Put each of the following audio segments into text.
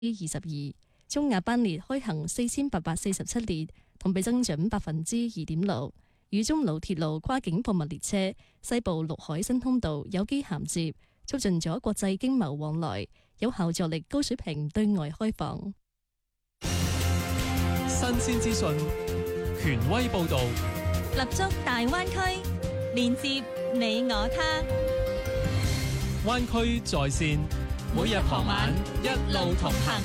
22%，中亞班列開行4847列，同比增長2.6%。與中老鐵路跨境貨物列車西部陸海新通道有機銜接，促進咗國際經貿往來，有效助力高水平對外開放。 新鮮資訊，權威報導， 立足大灣區，連接你我他。 灣區在線，每日傍晚一路同行。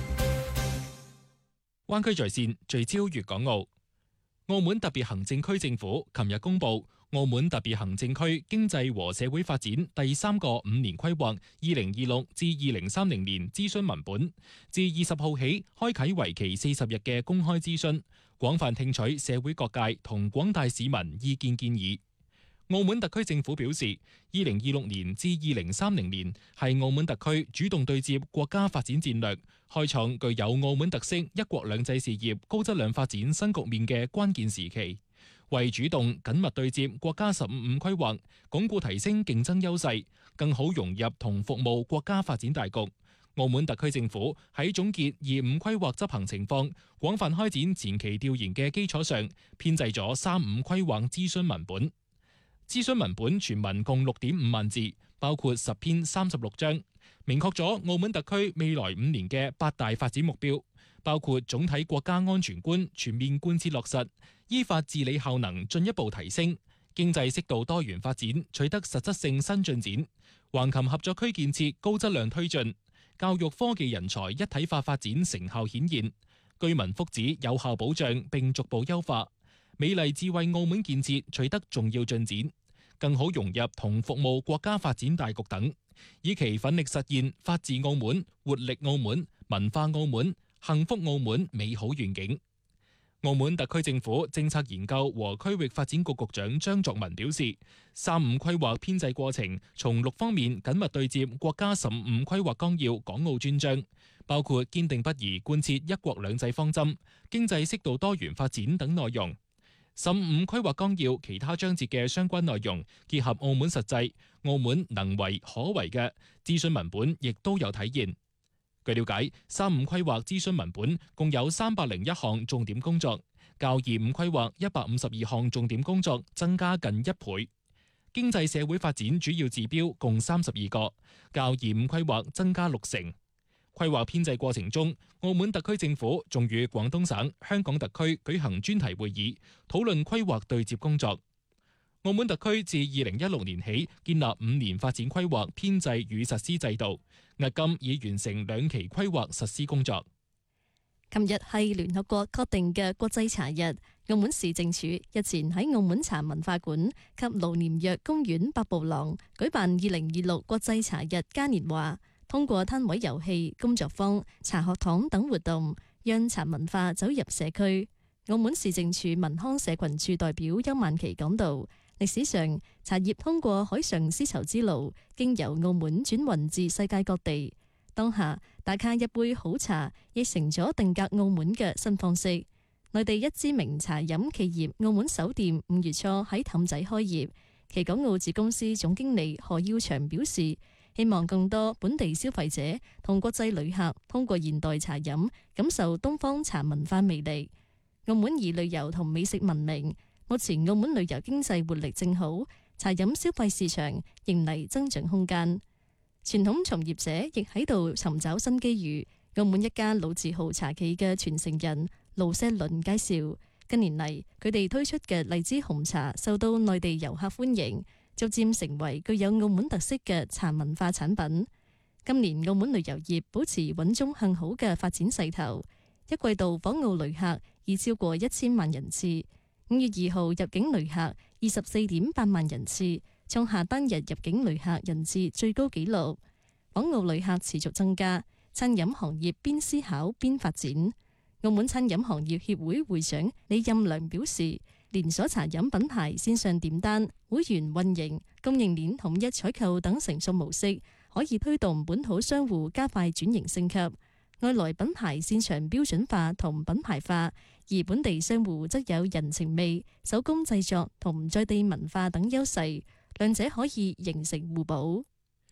灣區在線聚焦粵港澳。澳門特別行政區政府琴日公布澳門特別行政區經濟和社會發展第3個5年規劃2026至2030年諮詢文本，自20號起開啟為期40日嘅公開諮詢，廣泛聽取社會各界同廣大市民意見建議。澳門特區政府表示，2026年至2030年係澳門特區主動對接國家發展戰略，開創具有澳門特色一國兩制事業高質量發展新局面嘅關鍵時期，為主動緊密對接國家15規劃，鞏固提升競爭優勢，更好融入同服務國家發展大局。澳門特區政府喺總結25規劃執行情況，廣泛開展前期調研嘅基礎上，編製咗35規劃諮詢文本。諮詢文本全文共6.5萬字，包括10篇36章，明確咗澳門特區未來5年嘅8大發展目標，包括總體國家安全觀全面貫徹落實，依法治理效能進一步提升，經濟適度多元發展取得實質性新進展，橫琴合作區建設高質量推進，教育科技人才一體化發展成效顯現，居民福祉有效保障並逐步優化，美麗智慧澳門建設取得重要進展，更好融入同服務國家發展大局等，以期奮力實現法治澳門、活力澳門、文化澳門、幸福澳門美好願景。澳門特區政府政策研究和區域發展局局長張作文表示，35規劃編製過程從6方面緊密對接國家15規劃綱要港澳專章，包括堅定不移貫徹一國兩制方針、經濟適度多元發展等內容。15規劃綱要其他章節嘅相關內容，結合澳門實際、澳門能為可為嘅諮詢文本，亦都有體現。據了解，35規劃諮詢文本共有301項重點工作，較25規劃152項重點工作增加近1倍。經濟社會發展主要指標共32個，較25規劃增加6成。規劃編製過程中，澳門特區政府仲與廣東省、香港特區舉行專題會議，討論規劃對接工作。澳門特區自2016年起建立5年發展規劃編製與實施制度，迄今已完成2期規劃實施工作。 琴日係聯合國確定嘅國際茶日，澳門市政署日前喺澳門茶文化館及盧廉若公園百步廊舉辦2026國際茶日嘉年華。通過攤位遊戲、工作坊、茶學堂等活動，讓茶文化走入社區。澳門市政署文康社群處代表邱萬琪講道，歷史上茶葉通過海上絲綢之路，經由澳門轉運至世界各地。當下打卡一杯好茶，亦成咗定格澳門嘅新方式。內地一知名茶飲企業澳門首店5月初喺氹仔開業，其港澳子公司總經理何耀祥表示，希望更多本地消費者同國際旅客通過現代茶飲，感受東方茶文化魅力。澳門以旅遊同美食聞名，目前澳門旅遊經濟活力正好，茶飲消費市場迎嚟增長空間。傳統從業者亦喺度尋找新機遇。澳門一家老字號茶企嘅傳承人盧錫倫介紹，近年嚟佢哋推出嘅荔枝紅茶受到內地遊客歡迎，逐漸成為具有澳門特色嘅茶文化產品。今年澳門旅遊業保持穩中向好嘅發展勢頭，一季度訪澳旅客已超過1000萬人次。5月2號入境旅客24.8萬人次，創下單日入境旅客人次最高紀錄。訪澳旅客持續增加，餐飲行業邊思考邊發展。澳門餐飲行業協會會長李任良表示，連鎖茶飲品牌線上點單、會員運營、供應鏈統一採購等成熟模式，可以推動本土商戶加快轉型升級。外來品牌線上標準化同品牌化，而本地商戶則有人情味、手工製作同在地文化等優勢，兩者可以形成互補。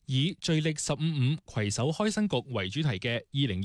以聚力15.5攜手開新局為主題嘅2020